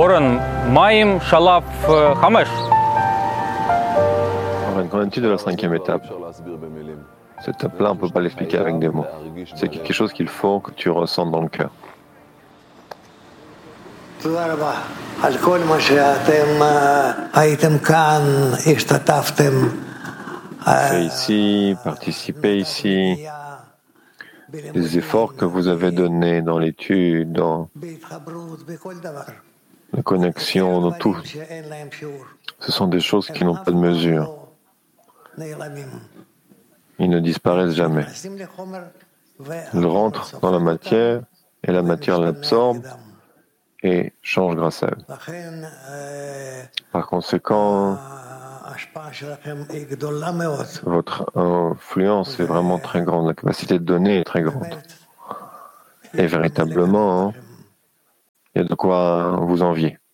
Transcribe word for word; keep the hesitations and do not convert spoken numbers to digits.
Oren Maim Shalaf Hamesh. Qu'en est-il de la cinquième étape? Cette étape-là, on ne peut pas l'expliquer avec des mots. C'est quelque chose qu'il faut que tu ressentes dans le cœur. Fait ici, participez ici, les efforts que vous avez donnés dans l'étude, dans la connexion, dans tout, ce sont des choses qui n'ont pas de mesure. Ils ne disparaissent jamais. Ils rentrent dans la matière et la matière l'absorbe et change grâce à eux. Par conséquent, votre influence est vraiment très grande, la capacité de donner est très grande. Et véritablement, il y a de quoi vous envier.